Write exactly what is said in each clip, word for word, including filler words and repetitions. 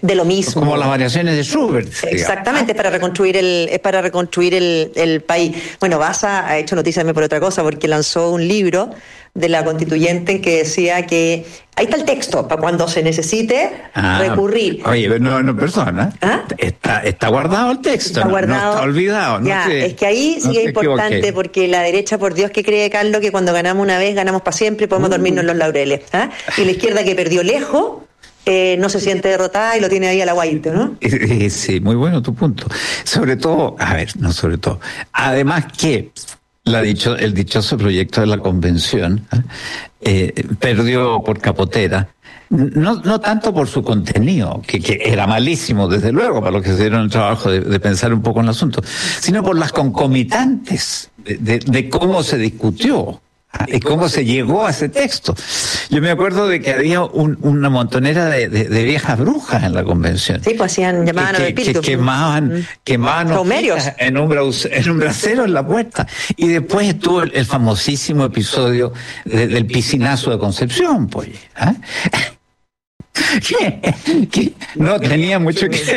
de lo mismo. Como las variaciones de Schubert. Exactamente, es para reconstruir el, es para reconstruir el, el país. Bueno, Baza ha hecho noticia también por otra cosa, porque lanzó un libro de la constituyente que decía que ahí está el texto para cuando se necesite ah, recurrir. Oye, pero no, no persona. ¿Ah? Está, está guardado el texto, está guardado, no, no está olvidado. No ya, te, es que ahí sí no es importante equivoqué. Porque la derecha, por Dios que cree, Carlos, que cuando ganamos una vez ganamos para siempre y podemos uh. dormirnos en los laureles. ¿Ah? Y la izquierda que perdió lejos eh, no se siente derrotada y lo tiene ahí al aguaito, ¿no? Sí, muy bueno tu punto. Sobre todo, a ver, no sobre todo. Además que La dicho, el dichoso proyecto de la convención eh, perdió por capotera, no, no tanto por su contenido, que, que era malísimo, desde luego, para los que se dieron el trabajo de, de pensar un poco en el asunto, sino por las concomitantes de, de, de cómo se discutió y cómo se llegó a ese texto. Yo me acuerdo de que había un, una montonera de, de, de viejas brujas en la convención. Sí, pues hacían llamaban que, al espíritu. Que quemaban, mm. quemaban en un, brause, en un brasero en la puerta. Y después estuvo el, el famosísimo episodio de, del piscinazo de Concepción, pues. ¿Ah? que, que no tenía mucho que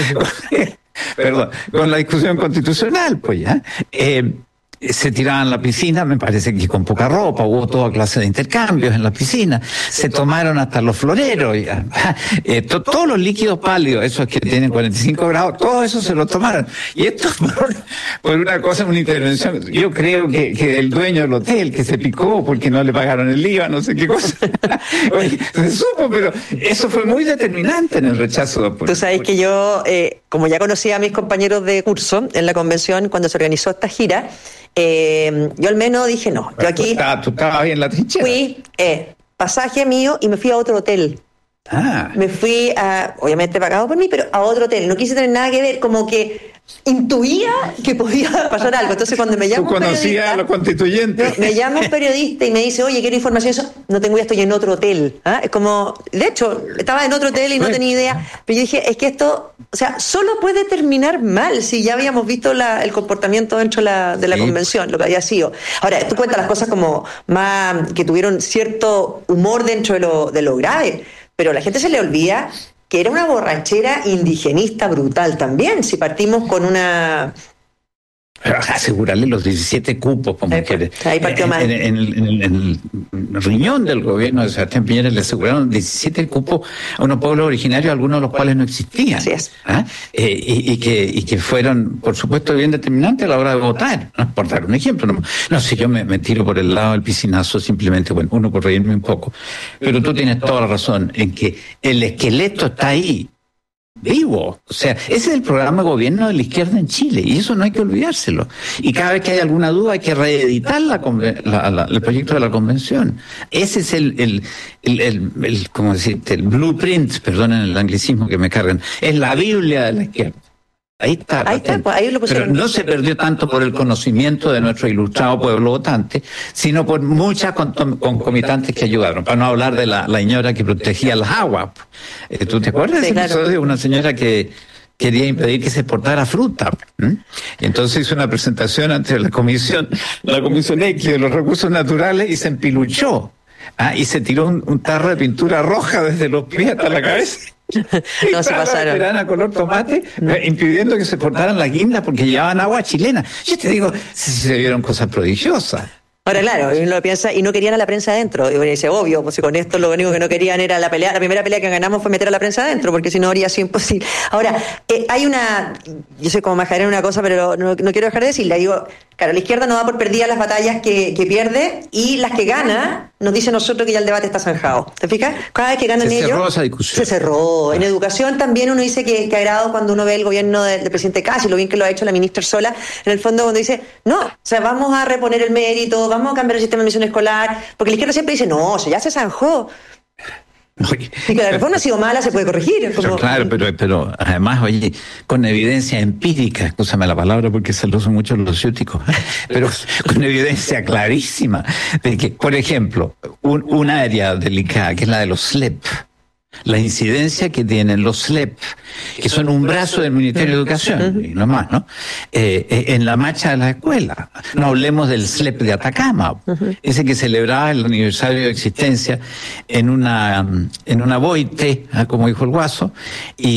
ver perdón, con la discusión constitucional, pues ya. Eh, se tiraban a la piscina, me parece que con poca ropa, hubo toda clase de intercambios en la piscina, se tomaron hasta los floreros, eh, to, todos los líquidos pálidos, esos que tienen cuarenta y cinco grados, todo eso se lo tomaron. Y esto por, por una cosa, una intervención, yo creo que, que el dueño del hotel, que se picó porque no le pagaron el I V A, no sé qué cosa. Oye, se supo, pero eso fue muy determinante en el rechazo. Tú sabes que yo, eh, como ya conocía a mis compañeros de curso en la convención, cuando se organizó esta gira, Eh, yo al menos dije no, yo aquí tú estabas ahí en la trinchera. Fui, eh, pasaje mío y me fui a otro hotel. Ah. Me fui a, obviamente pagado por mí, pero a otro hotel. No quise tener nada que ver, como que intuía que podía pasar algo. Entonces cuando me llama ¿Tú conocías a los constituyentes? Me llama un periodista y me dice, oye, quiero información. Eso no tengo idea, estoy en otro hotel. ¿Ah? Es como, de hecho, estaba en otro hotel y no tenía idea. Pero yo dije, es que esto, o sea, solo puede terminar mal si ya habíamos visto la, el comportamiento dentro de la, de la sí. convención, lo que había sido. Ahora, tú cuentas las cosas como más, que tuvieron cierto humor dentro de lo, de lo grave, pero a la gente se le olvida que era una borrachera indigenista brutal también, si partimos con una... Asegurarle los diecisiete cupos, como ahí, que ahí partió en, mal. En, en, en, en el riñón del gobierno de Sebastián Piñera le aseguraron diecisiete cupos a unos pueblos originarios, algunos de los cuales no existían. Así es. ¿Ah? Eh, y, y, que, y que fueron, por supuesto, bien determinantes a la hora de votar, ¿no? Por dar un ejemplo. No, no sé, yo me, me tiro por el lado del piscinazo, simplemente, bueno, uno por reírme un poco. Pero tú tienes toda la razón en que el esqueleto está ahí, vivo. O sea, ese es el programa de gobierno de la izquierda en Chile y eso no hay que olvidárselo. Y cada vez que hay alguna duda hay que reeditar la, la, la, el proyecto de la convención. Ese es el, el, el, el, el ¿cómo decirte? El blueprint, perdonen el anglicismo que me cargan, es la Biblia de la izquierda. Ahí está. Ahí está, pues ahí lo pusieron. Pero no se perdió tanto por el conocimiento de nuestro ilustrado pueblo votante, sino por muchas concomitantes que ayudaron. Para no hablar de la, la señora que protegía las aguas. Eh, ¿Tú te acuerdas de sí, ese claro. episodio? Una señora que quería impedir que se exportara fruta. ¿Mm? Y entonces hizo una presentación ante la comisión, la comisión X de los recursos naturales y se empiluchó. ¿Ah? Y se tiró un, un tarro de pintura roja desde los pies hasta la cabeza. No se pasaron. A color tomate, no. impidiendo que se portaran las guindas porque llevaban agua chilena. Yo te digo, si se vieron cosas prodigiosas. Ahora, claro, uno lo piensa, y no querían a la prensa adentro. Y uno dice, obvio, pues si con esto lo único que no querían era la pelea. La primera pelea que ganamos fue meter a la prensa adentro, porque si no habría sido imposible. Ahora, eh, hay una, yo soy como majadera en una cosa, pero no, no quiero dejar de decirla. Digo, claro, la izquierda no da por perdidas las batallas que, que pierde, y las que gana, nos dice nosotros que ya el debate está zanjado. ¿Te fijas? Cada vez que ganan ellos... Se cerró esa discusión. Se cerró. En educación también uno dice que, que agrado cuando uno ve el gobierno del, del presidente Casi, lo bien que lo ha hecho la ministra Sola, en el fondo cuando dice, no, o sea, vamos a reponer el mérito, vamos a cambiar el sistema de admisión escolar, porque la izquierda siempre dice, no, o sea, ya se zanjó. Oye, y que la reforma ha sido mala, se puede corregir. Como... Claro, pero, pero además, oye, con evidencia empírica, escúchame la palabra porque se lo usan mucho los ciúticos, pero con evidencia clarísima de que, por ejemplo, un, un área delicada, que es la de los S L E P, la incidencia que tienen los S L E P, que son un brazo del Ministerio de Educación, y no más, ¿no? Eh, en la marcha de las escuelas. No hablemos del S L E P de Atacama, ese que celebraba el aniversario de existencia en una, en una boite, como dijo el Guaso, y